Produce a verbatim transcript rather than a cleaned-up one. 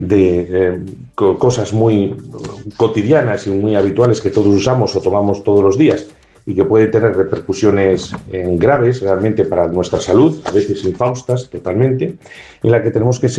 de eh, co cosas muy cotidianas y muy habituales que todos usamos o tomamos todos los días y que pueden tener repercusiones eh, graves realmente para nuestra salud, a veces infaustas totalmente, en la que tenemos que ser